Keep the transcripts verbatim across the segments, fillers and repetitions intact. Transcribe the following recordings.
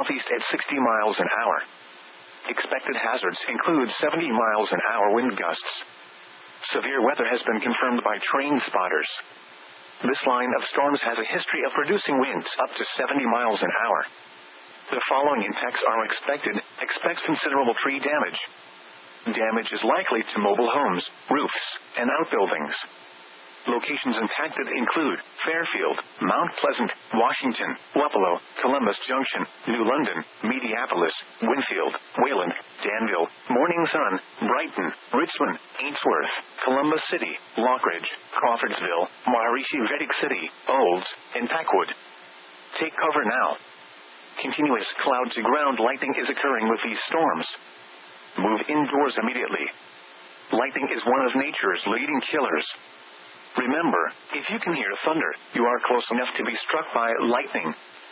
southeast at sixty miles an hour. Expected hazards include seventy miles an hour wind gusts. Severe weather has been confirmed by train spotters. This line of storms has a history of producing winds up to seventy miles an hour. The following impacts are expected. Expect considerable tree damage. Damage is likely to mobile homes, roofs, and outbuildings. Locations impacted include Fairfield, Mount Pleasant, Washington, Wapello, Columbus Junction, New London, Mediapolis, Winfield, Wayland, Danville, Morning Sun, Brighton, Richmond, Ainsworth, Columbus City, Lockridge, Crawfordsville, Maharishi Vedic City, Olds, and Packwood. Take cover now. Continuous cloud-to-ground lightning is occurring with these storms. Move indoors immediately. Lightning is one of nature's leading killers. Remember, if you can hear thunder, you are close enough to be struck by lightning.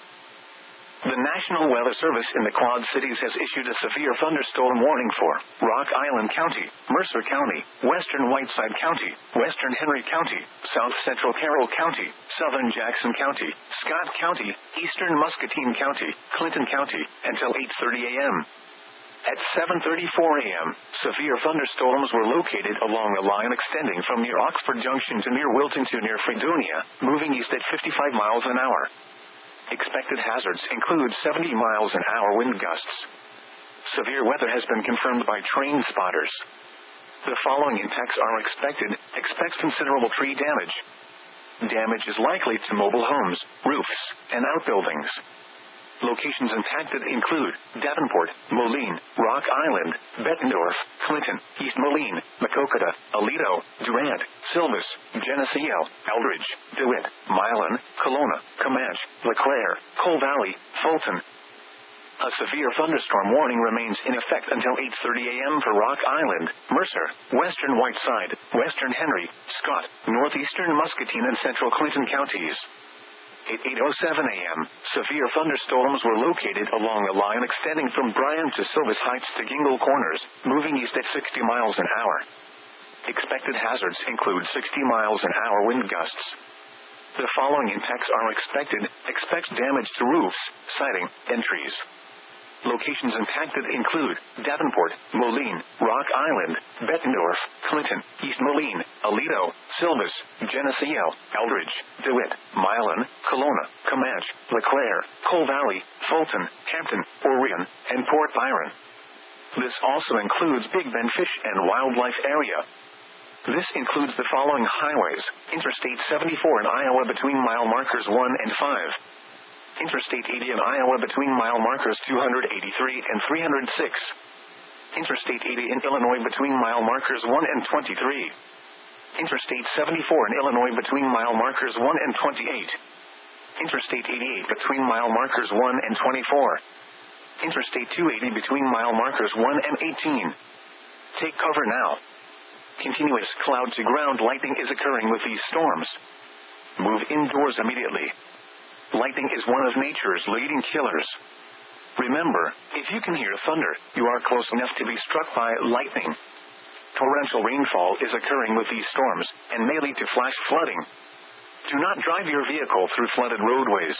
The National Weather Service in the Quad Cities has issued a severe thunderstorm warning for Rock Island County, Mercer County, Western Whiteside County, Western Henry County, South Central Carroll County, Southern Jackson County, Scott County, Eastern Muscatine County, Clinton County, until eight thirty a.m. At seven thirty-four a.m., severe thunderstorms were located along a line extending from near Oxford Junction to near Wilton to near Fredonia, moving east at fifty-five miles an hour. Expected hazards include seventy miles an hour wind gusts. Severe weather has been confirmed by train spotters. The following impacts are expected. Expect considerable tree damage. Damage is likely to mobile homes, roofs, and outbuildings. Locations impacted include Davenport, Moline, Rock Island, Bettendorf, Clinton, East Moline, Maquoketa, Aledo, Durant, Silvis, Geneseo, Eldridge, DeWitt, Milan, Kelowna, Comanche, LeClaire, Cole Valley, Fulton. A severe thunderstorm warning remains in effect until eight thirty a.m. for Rock Island, Mercer, Western Whiteside, Western Henry, Scott, Northeastern Muscatine and Central Clinton counties. At eight oh seven a.m., severe thunderstorms were located along a line extending from Bryan to Silvis Heights to Gingle Corners, moving east at sixty miles an hour. Expected hazards include sixty miles an hour wind gusts. The following impacts are expected. Expect damage to roofs, siding, and trees. Locations impacted include Davenport, Moline, Rock Island, Bettendorf, Clinton, East Moline, Aledo, Silvis, Geneseo, Eldridge, DeWitt, Milan, Kelowna, Comanche, LeClaire, Cole Valley, Fulton, Hampton, Orion, and Port Byron. This also includes Big Bend Fish and Wildlife Area. This includes the following highways: Interstate seventy-four in Iowa between mile markers one and five. Interstate eighty in Iowa between mile markers two eighty-three and three oh six. Interstate eighty in Illinois between mile markers one and twenty-three. Interstate seventy-four in Illinois between mile markers one and twenty-eight. Interstate eighty-eight between mile markers one and twenty-four. Interstate two eighty between mile markers one and eighteen. Take cover now. Continuous cloud-to-ground lightning is occurring with these storms. Move indoors immediately. Lightning is one of nature's leading killers. Remember, if you can hear thunder, you are close enough to be struck by lightning. Torrential rainfall is occurring with these storms, and may lead to flash flooding. Do not drive your vehicle through flooded roadways.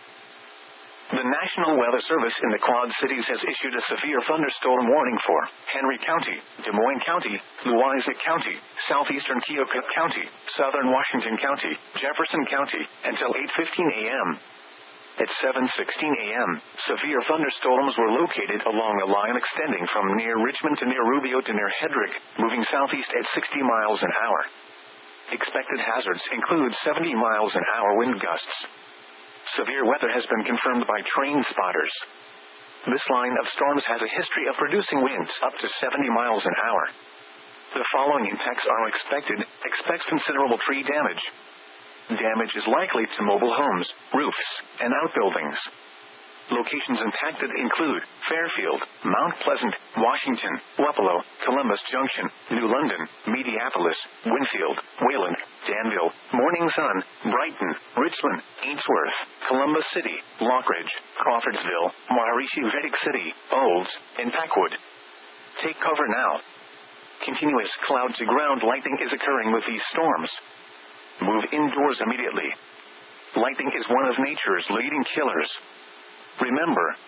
The National Weather Service in the Quad Cities has issued a severe thunderstorm warning for Henry County, Des Moines County, Louisa County, Southeastern Keokuk County, Southern Washington County, Jefferson County, until eight fifteen a.m. At seven sixteen a.m., severe thunderstorms were located along a line extending from near Richmond to near Rubio to near Hedrick, moving southeast at sixty miles an hour. Expected hazards include seventy miles an hour wind gusts. Severe weather has been confirmed by train spotters. This line of storms has a history of producing winds up to seventy miles an hour. The following impacts are expected. Expect considerable tree damage. Damage is likely to mobile homes, roofs, and outbuildings. Locations impacted include Fairfield, Mount Pleasant, Washington, Wapello, Columbus Junction, New London, Mediapolis, Winfield, Wayland, Danville, Morning Sun, Brighton, Richmond, Ainsworth, Columbus City, Lockridge, Crawfordsville, Maharishi Vedic City, Olds, and Packwood. Take cover now. Continuous cloud-to-ground lightning is occurring with these storms. Move indoors immediately. Lightning is one of nature's leading killers. Remember, if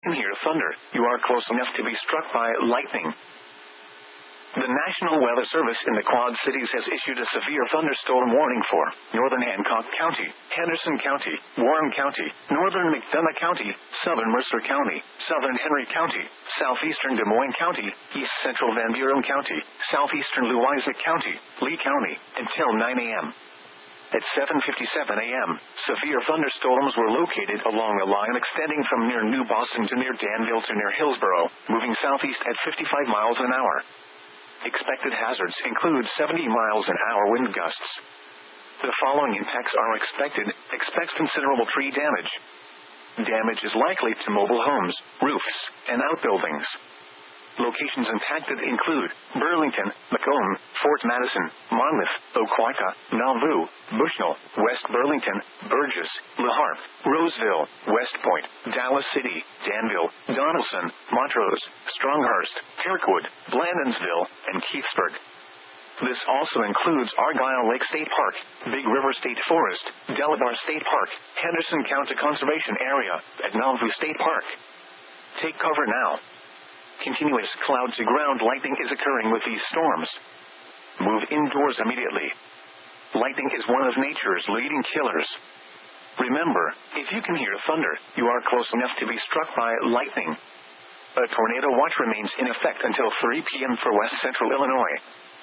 can hear thunder, you are close enough to be struck by lightning. The National Weather Service in the Quad Cities has issued a severe thunderstorm warning for northern Hancock County, Henderson County, Warren County, northern McDonough County, southern Mercer County, southern Henry County, southeastern Des Moines County, east central Van Buren County, southeastern Louisa County, Lee County, until nine a.m. At seven fifty-seven a.m., severe thunderstorms were located along a line extending from near New Boston to near Danville to near Hillsboro, moving southeast at fifty-five miles an hour. Expected hazards include seventy miles an hour wind gusts. The following impacts are expected. Expects considerable tree damage. Damage is likely to mobile homes, roofs, and outbuildings. Locations impacted include Burlington, Macomb, Fort Madison, Monmouth, Oquawka, Nauvoo, Bushnell, West Burlington, Burgess, La Harpe, Roseville, West Point, Dallas City, Danville, Donelson, Montrose, Stronghurst, Kirkwood, Blandonsville, and Keithsburg. This also includes Argyle Lake State Park, Big River State Forest, Delabar State Park, Henderson County Conservation Area, and Nauvoo State Park. Take cover now. Continuous cloud-to-ground lightning is occurring with these storms. Move indoors immediately. Lightning is one of nature's leading killers. Remember, if you can hear thunder, you are close enough to be struck by lightning. A tornado watch remains in effect until three p.m. for west central Illinois.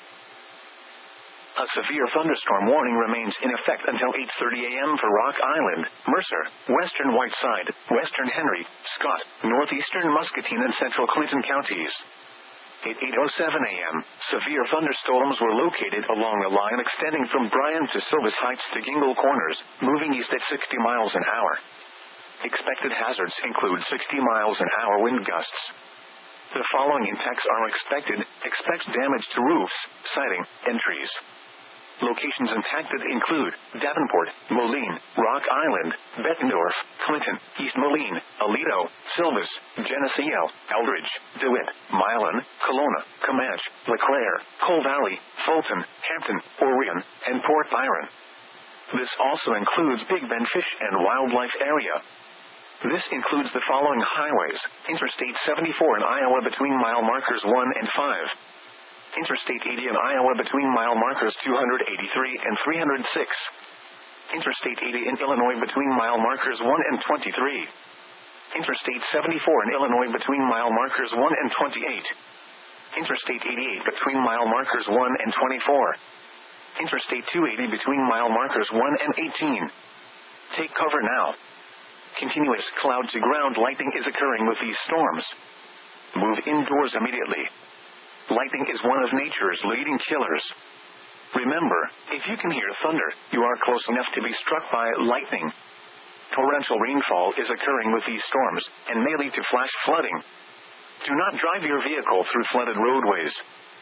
A severe thunderstorm warning remains in effect until eight thirty a.m. for Rock Island, Mercer, western Whiteside, western Henry, Scott, northeastern Muscatine and central Clinton counties. At eight oh seven a.m., severe thunderstorms were located along a line extending from Bryan to Silvis Heights to Gingle Corners, moving east at sixty miles an hour. Expected hazards include sixty miles an hour wind gusts. The following impacts are expected. Expects damage to roofs, siding, and trees. Locations impacted include Davenport, Moline, Rock Island, Bettendorf, Clinton, East Moline, Aledo, Silvis, Geneseo, Eldridge, DeWitt, Milan, Kelowna, Comanche, LeClaire, Cole Valley, Fulton, Hampton, Orion, and Port Byron. This also includes Big Bend Fish and Wildlife Area. This includes the following highways: Interstate seventy-four in Iowa between mile markers one and five. Interstate eighty in Iowa between mile markers two eighty-three and three oh six. Interstate eighty in Illinois between mile markers one and twenty-three. Interstate seventy-four in Illinois between mile markers one and twenty-eight. Interstate eighty-eight between mile markers one and twenty-four. Interstate two eighty between mile markers one and eighteen. Take cover now. Continuous cloud-to-ground lightning is occurring with these storms. Move indoors immediately. Lightning is one of nature's leading killers. Remember, if you can hear thunder, you are close enough to be struck by lightning. Torrential rainfall is occurring with these storms, and may lead to flash flooding. Do not drive your vehicle through flooded roadways.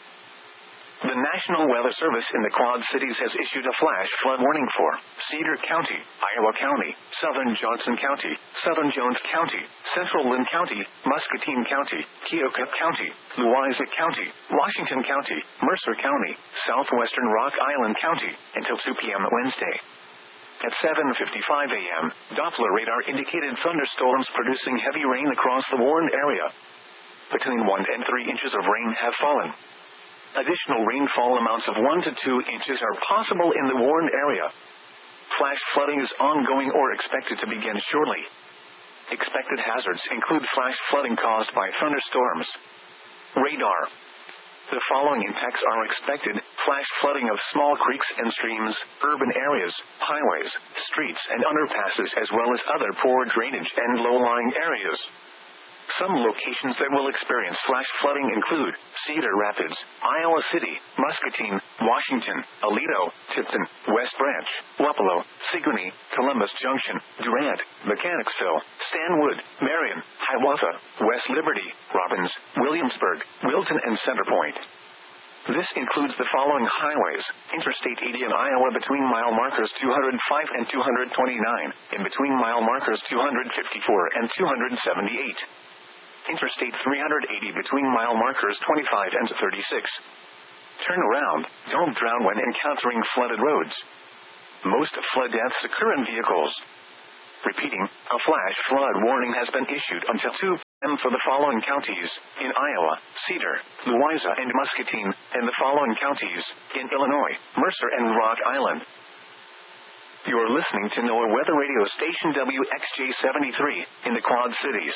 The National Weather Service in the Quad Cities has issued a flash flood warning for Cedar County, Iowa County, southern Johnson County, southern Jones County, central Lynn County, Muscatine County, Keokuk County, Louisa County, Washington County, Mercer County, southwestern Rock Island County, until two p.m. Wednesday. At seven fifty-five a.m., Doppler radar indicated thunderstorms producing heavy rain across the warned area. Between one and three inches of rain have fallen. Additional rainfall amounts of one to two inches are possible in the warned area. Flash flooding is ongoing or expected to begin shortly. Expected hazards include flash flooding caused by thunderstorms. Radar. The following impacts are expected: flash flooding of small creeks and streams, urban areas, highways, streets and underpasses, as well as other poor drainage and low-lying areas. Some locations that will experience flash flooding include Cedar Rapids, Iowa City, Muscatine, Washington, Aledo, Tipton, West Branch, Wapello, Sigourney, Columbus Junction, Durant, Mechanicsville, Stanwood, Marion, Hiawatha, West Liberty, Robbins, Williamsburg, Wilton and Centerpoint. This includes the following highways: Interstate eighty in Iowa between mile markers two oh five and two twenty-nine, and between mile markers two fifty-four and two seventy-eight. Interstate three eighty between mile markers twenty-five and thirty-six. Turn around, don't drown when encountering flooded roads. Most flood deaths occur in vehicles. Repeating, a flash flood warning has been issued until two m for the following counties: in Iowa, Cedar, Louisa, and Muscatine, and the following counties: in Illinois, Mercer and Rock Island. You are listening to NOAA Weather Radio Station W X J seventy-three, in the Quad Cities.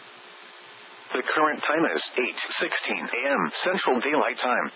The current time is eight sixteen a m Central Daylight Time.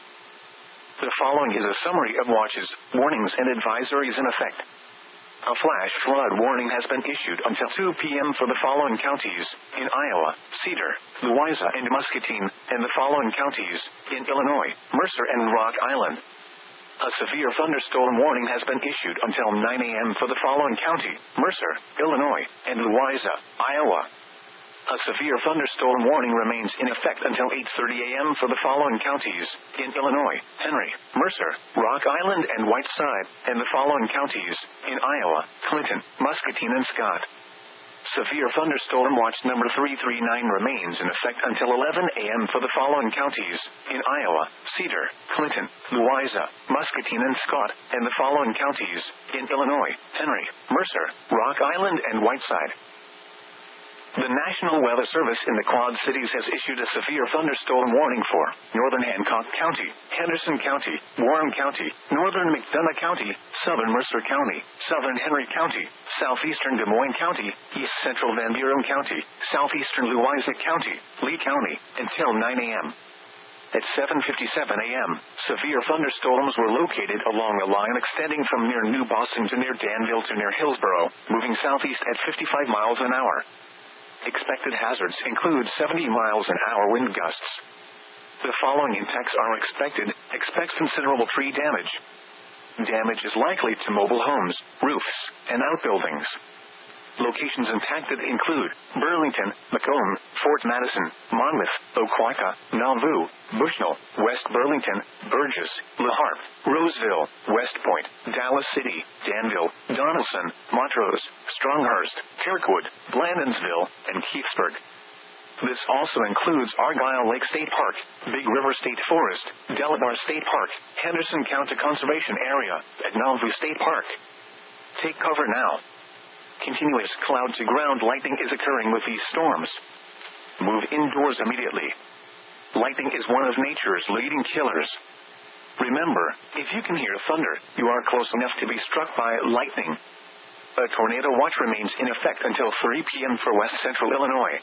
The following is a summary of watches, warnings, and advisories in effect. A flash flood warning has been issued until two p m for the following counties: in Iowa, Cedar, Louisa, and Muscatine, and the following counties: in Illinois, Mercer, and Rock Island. A severe thunderstorm warning has been issued until nine a m for the following county: Mercer, Illinois, and Louisa, Iowa. A severe thunderstorm warning remains in effect until eight thirty a m for the following counties: in Illinois, Henry, Mercer, Rock Island, and Whiteside, and the following counties: in Iowa, Clinton, Muscatine, and Scott. Severe thunderstorm watch number three three nine remains in effect until eleven a m for the following counties: in Iowa, Cedar, Clinton, Louisa, Muscatine, and Scott, and the following counties: in Illinois, Henry, Mercer, Rock Island, and Whiteside. The National Weather Service in the Quad Cities has issued a severe thunderstorm warning for northern Hancock County, Henderson County, Warren County, northern McDonough County, southern Mercer County, southern Henry County, southeastern Des Moines County, east central Van Buren County, southeastern Louisa County, Lee County, until nine a m At seven fifty-seven a m, severe thunderstorms were located along a line extending from near New Boston to near Danville to near Hillsboro, moving southeast at fifty-five miles an hour. Expected hazards include seventy miles an hour wind gusts. The following impacts are expected. Expect considerable tree damage. Damage is likely to mobile homes, roofs, and outbuildings. Locations impacted include Burlington, Macomb, Fort Madison, Monmouth, Oquawka, Nauvoo, Bushnell, West Burlington, Burgess, La Harpe, Roseville, West Point, Dallas City, Danville, Donelson, Montrose, Stronghurst, Kirkwood, Blandonsville, and Keithsburg. This also includes Argyle Lake State Park, Big River State Forest, Delabar State Park, Henderson County Conservation Area, and Nauvoo State Park. Take cover now. Continuous cloud-to-ground lightning is occurring with these storms. Move indoors immediately. Lightning is one of nature's leading killers. Remember, if you can hear thunder, you are close enough to be struck by lightning. A tornado watch remains in effect until three p m for west central Illinois.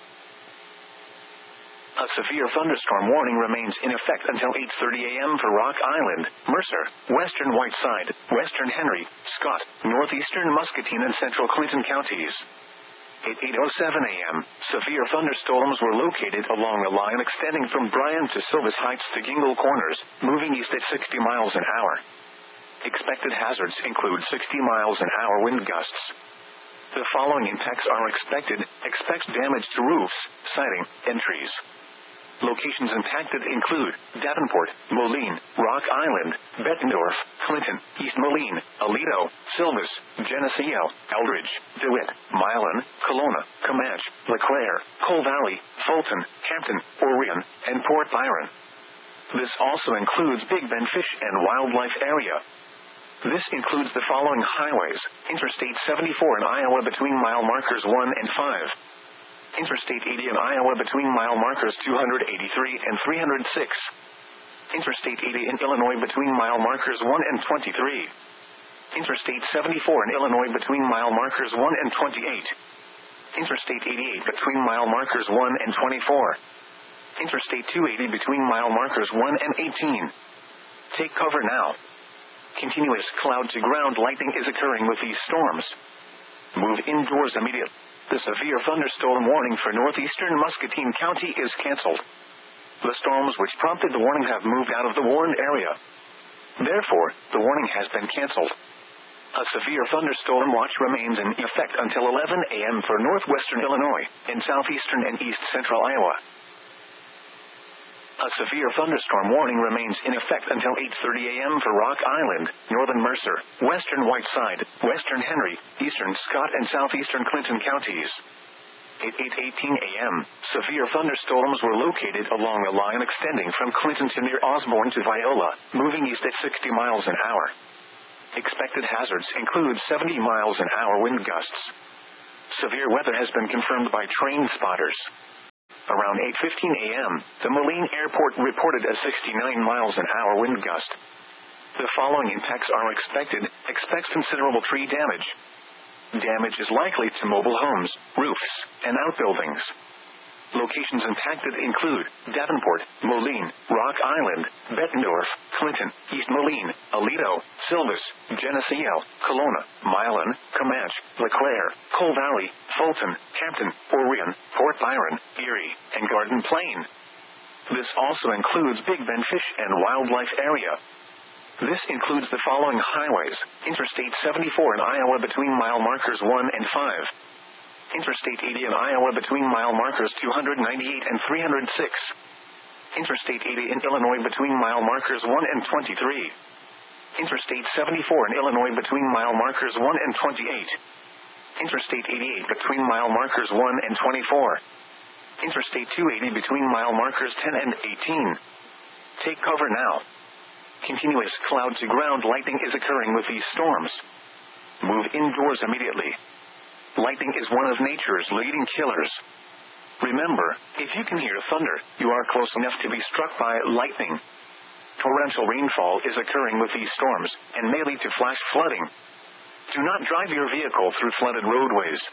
A severe thunderstorm warning remains in effect until eight thirty a m for Rock Island, Mercer, western Whiteside, western Henry, Scott, northeastern Muscatine, and central Clinton counties. At eight oh seven a m, severe thunderstorms were located along a line extending from Bryan to Silvis Heights to Gingle Corners, moving east at sixty miles an hour. Expected hazards include sixty miles an hour wind gusts. The following impacts are expected. Expect damage to roofs, siding, and trees. Locations impacted include Davenport, Moline, Rock Island, Bettendorf, Clinton, East Moline, Aledo, Silvis, Geneseo, Eldridge, DeWitt, Milan, Kelowna, Comanche, LeClaire, Cole Valley, Fulton, Hampton, Orion, and Port Byron. This also includes Big Bend Fish and Wildlife Area. This includes the following highways: Interstate seventy-four in Iowa between mile markers one and five. Interstate eighty in Iowa between mile markers two hundred eighty-three and three hundred six. Interstate eighty in Illinois between mile markers one and twenty-three. Interstate seventy-four in Illinois between mile markers one and twenty-eight. Interstate eighty-eight between mile markers one and twenty-four. Interstate two eighty between mile markers one and eighteen. Take cover now. Continuous cloud-to-ground lightning is occurring with these storms. Move indoors immediately. The severe thunderstorm warning for northeastern Muscatine County is canceled. The storms which prompted the warning have moved out of the warned area. Therefore, the warning has been canceled. A severe thunderstorm watch remains in effect until eleven a m for northwestern Illinois and southeastern and east central Iowa. A severe thunderstorm warning remains in effect until eight thirty a m for Rock Island, northern Mercer, western Whiteside, western Henry, eastern Scott, and southeastern Clinton counties. At eight eighteen a m, severe thunderstorms were located along a line extending from Clinton to near Osborne to Viola, moving east at sixty miles an hour. Expected hazards include seventy miles an hour wind gusts. Severe weather has been confirmed by train spotters. Around eight fifteen a.m., the Moline Airport reported a sixty-nine miles an hour wind gust. The following impacts are expected. Expects considerable tree damage. Damage is likely to mobile homes, roofs, and outbuildings. Locations impacted include Davenport, Moline, Rock Island, Bettendorf, Clinton, East Moline, Aledo, Silvis, Geneseo, Kelowna, Milan, Comanche, LeClaire, Cole Valley, Fulton, Hampton, Orion, Port Byron, Erie, and Garden Plain. This also includes Big Bend Fish and Wildlife Area. This includes the following highways: Interstate seventy-four in Iowa between mile markers one and five. Interstate eighty in Iowa between mile markers two ninety-eight and three oh six. Interstate eighty in Illinois between mile markers one and twenty-three. Interstate seventy-four in Illinois between mile markers one and twenty-eight. Interstate eighty-eight between mile markers one and twenty-four. Interstate two eighty between mile markers ten and eighteen. Take cover now. Continuous cloud-to-ground lightning is occurring with these storms. Move indoors immediately. Lightning is one of nature's leading killers. Remember, if you can hear thunder, you are close enough to be struck by lightning. Torrential rainfall is occurring with these storms, and may lead to flash flooding. Do not drive your vehicle through flooded roadways.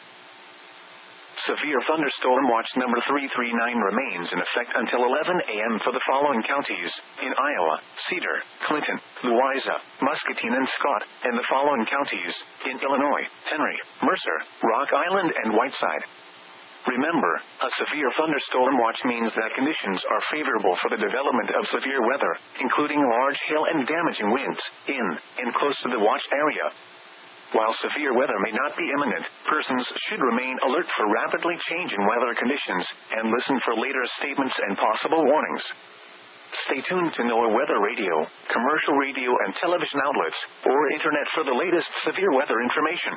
Severe thunderstorm watch number three three nine remains in effect until eleven a.m. for the following counties: in Iowa, Cedar, Clinton, Louisa, Muscatine and Scott, and the following counties: in Illinois, Henry, Mercer, Rock Island and Whiteside. Remember, a severe thunderstorm watch means that conditions are favorable for the development of severe weather, including large hail and damaging winds, in and close to the watch area. While severe weather may not be imminent, persons should remain alert for rapidly changing weather conditions, and listen for later statements and possible warnings. Stay tuned to NOAA Weather Radio, commercial radio and television outlets, or internet for the latest severe weather information.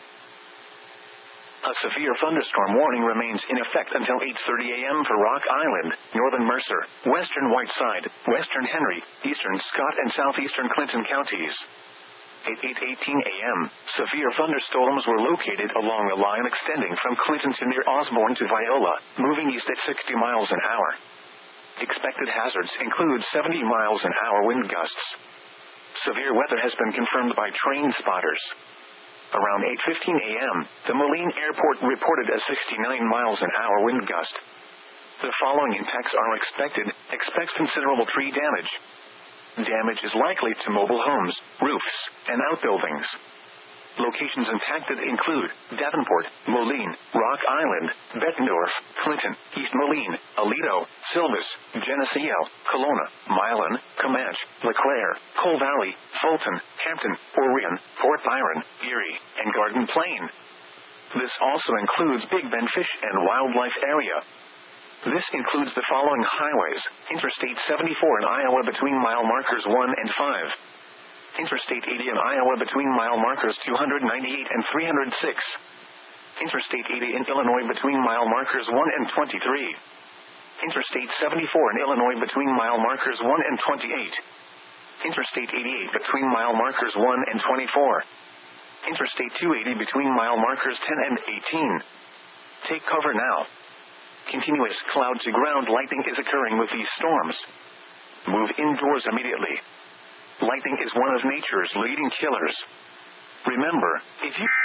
A severe thunderstorm warning remains in effect until eight thirty a.m. for Rock Island, northern Mercer, western Whiteside, western Henry, eastern Scott and southeastern Clinton counties. At eight eighteen a.m., severe thunderstorms were located along a line extending from Clinton to near Osborne to Viola, moving east at sixty miles an hour. Expected hazards include seventy miles an hour wind gusts. Severe weather has been confirmed by train spotters. Around eight fifteen a.m., the Moline Airport reported a sixty-nine miles an hour wind gust. The following impacts are expected. Expects considerable tree damage. Damage is likely to mobile homes, roofs, and outbuildings. Locations impacted include Davenport, Moline, Rock Island, Bettendorf, Clinton, East Moline, Aledo, Silvis, Geneseo, Kelowna, Milan, Comanche, LeClaire, Cole Valley, Fulton, Hampton, Orion, Port Byron, Erie, and Garden Plain. This also includes Big Bend Fish and Wildlife Area. This includes the following highways: Interstate seventy-four in Iowa between mile markers one and five. Interstate eighty in Iowa between mile markers two ninety-eight and three oh six. Interstate eighty in Illinois between mile markers one and twenty-three. Interstate seventy-four in Illinois between mile markers one and twenty-eight. Interstate eighty-eight between mile markers one and twenty-four. Interstate two eighty between mile markers ten and eighteen. Take cover now. Continuous cloud-to-ground lightning is occurring with these storms. Move indoors immediately. Lightning is one of nature's leading killers. Remember, if you